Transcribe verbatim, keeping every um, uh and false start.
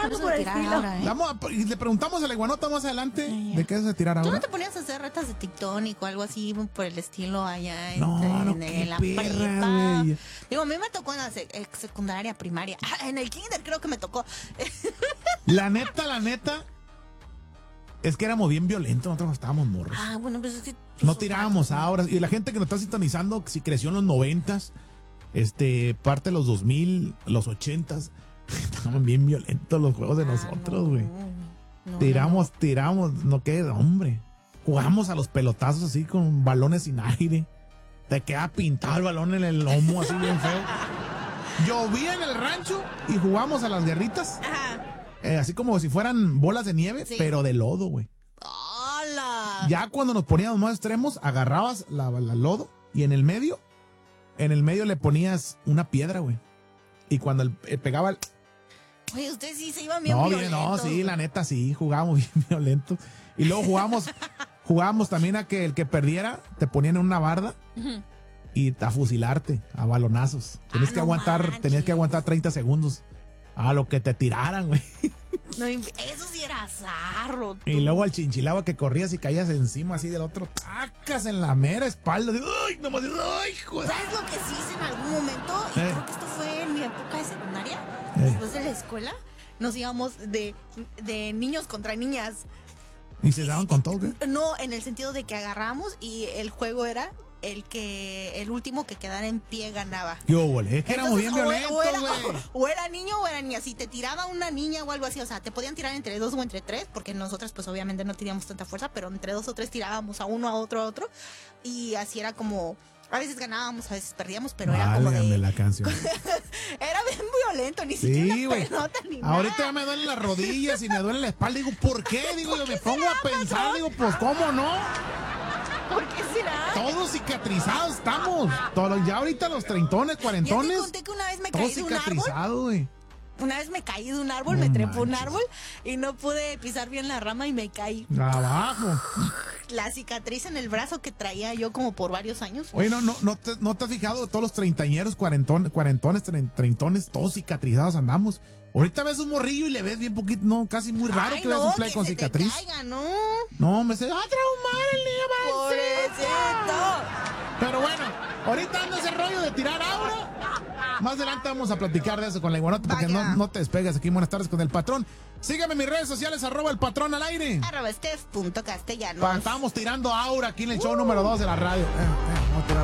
algo por el estilo. Ahora, ¿eh? Vamos a- y le preguntamos a la iguanota más adelante Ay, ya. de qué es de tirar ¿Tú no ahora. te ponías a hacer retas de TikTok o algo así por el estilo allá en, No, en- no, en qué la perra, prepa? güey. Digo, a mí me tocó en la sec- eh, secundaria, primaria. Ah, en el kinder creo que me tocó. La neta, la neta, es que éramos bien violentos, nosotros estábamos morros. Ah, bueno, pues es que... pues, No o sea, tirábamos ahora. Y la gente que nos está sintonizando, si creció en los noventas, este, parte de los dos mil, los ochentas, estaban bien violentos los juegos de ah, nosotros, no, güey. no, Tiramos, tiramos, no queda, hombre. Jugamos a los pelotazos así con balones sin aire. Te queda pintado el balón en el lomo así bien feo. Llovía en el rancho y jugamos a las guerritas, no. Ajá. eh, así como si fueran bolas de nieve, Sí. pero de lodo, güey. ¡Hala! Ya cuando nos poníamos más extremos, agarrabas la, la lodo y en el medio, en el medio le ponías una piedra, güey. Y cuando el, eh, pegaba el... Oye, ustedes sí se iban bien No, bien, violentos. no, sí, la neta, sí, jugábamos bien violentos. Y luego jugábamos, jugábamos también a que el que perdiera te ponían en una barda Ujú. y a fusilarte, a balonazos. Tenías Ah, que no aguantar, manches. tenías que aguantar treinta segundos a lo que te tiraran, güey. No, eso sí era zarro. tú. Y luego al chinchilagua que corrías y caías encima así del otro, tacas en la mera espalda. Así, ¡ay, nomás! ¡Ay, joder! ¿Sabes lo que sí hice en algún momento? Y Eh. creo que esto fue en mi época de secundaria. Eh. Después de la escuela, nos íbamos de, de niños contra niñas. Y se daban con todo, ¿qué? No, en el sentido de que agarramos y el juego era el que el último que quedara en pie ganaba. ¿Qué hubo, le? Es que éramos bien Entonces, violentos, o, era, güey. o era niño o era niña. Si te tiraba una niña o algo así, o sea, te podían tirar entre dos o entre tres, porque nosotras pues obviamente no teníamos tanta fuerza, pero entre dos o tres tirábamos a uno, a otro, a otro. Y así era como, a veces ganábamos, a veces perdíamos, pero era como Válgame de... la canción. Era bien violento, ni Sí, siquiera una güey. pelota ni nada. Ahorita ya me duelen las rodillas y me duele la espalda. Digo, ¿por qué? Digo, yo me pongo a pensar, digo, pues, ¿cómo no? ¿Por qué será? Todos cicatrizados estamos. Todos, ya ahorita los treintones, Ya te cuarentones, conté que una vez me caí todos de un árbol. cicatrizados, güey. Una vez me caí de un árbol, No me trepó un manches. árbol y no pude pisar bien la rama y me caí. Abajo. La cicatriz en el brazo que traía yo como por varios años. Oye, no, no, no, te, ¿no te has fijado? Todos los treintañeros, cuarentones, cuarentones, trein- treintones, todos cicatrizados andamos. Ahorita ves un morrillo y le ves bien poquito, no, casi muy raro Ay, que veas no, un play que con se te cicatriz. caiga, no. No, me se va a traumar el niño, Pobrecito. Pero bueno, ahorita anda ese rollo de tirar aura. Más adelante vamos a platicar de eso con la iguanota porque Vaya. no, no te despegas aquí. Buenas tardes con el patrón. Sígueme en mis redes sociales, arroba el patrón al aire. Arroba Steph punto castellanos. Pa- Estamos tirando aura aquí en el show número dos de la radio. Eh, eh, vamos a tirar